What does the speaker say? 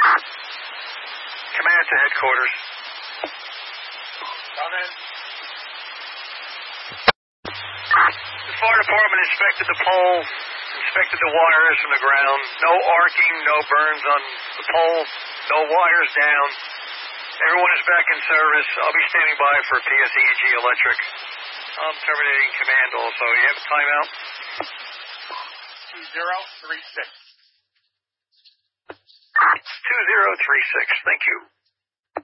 Command to headquarters. The fire department inspected the pole, inspected the wires from the ground. No arcing, no burns on the pole, no wires down. Everyone is back in service. I'll be standing by for PSEG Electric. I'm terminating command also. You have a timeout? 2036. 2036. Thank you.